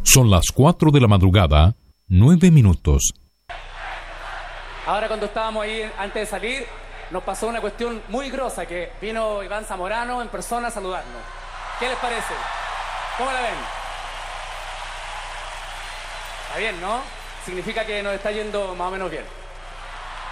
Son las 4 de la madrugada, 9 minutos. Ahora cuando estábamos ahí antes de salir, nos pasó una cuestión muy grosa, que vino Iván Zamorano en persona a saludarnos. ¿Qué les parece? ¿Cómo la ven? Está bien, ¿no? Significa que nos está yendo más o menos bien.